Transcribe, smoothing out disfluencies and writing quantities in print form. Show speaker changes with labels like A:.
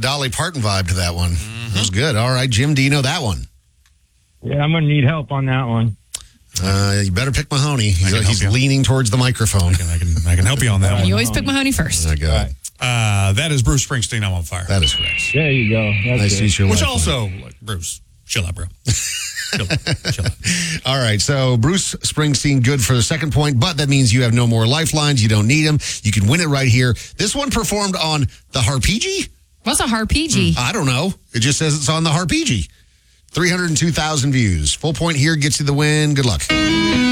A: Dolly Parton vibe to that one. That was good. All right, Jim, do you know that one?
B: Yeah, I'm going to need help on that one.
A: You better pick Mahoney. He's leaning towards the microphone.
C: I can help you on that one.
D: You always pick Mahoney first.
A: Okay.
B: Right.
C: That is Bruce Springsteen, I'm on Fire.
A: That is correct.
B: There you go. That's
A: Nice to
B: good.
A: meet you.
C: Which also, Bruce, chill out, bro. chill out.
A: All right, so Bruce Springsteen, good for the second point, but that means you have no more lifelines. You don't need them. You can win it right here. This one performed on the Harpeggi?
D: What's a Harpeggi?
A: I don't know. It just says it's on the Harpeggi. 302,000 views. Full point here gets you the win. Good luck.